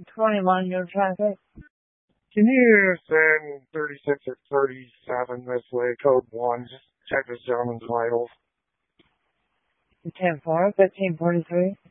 21 no traffic. Can you send 36 or 37 this way, code 1? Just check this gentleman's vitals. 10-4, 1543.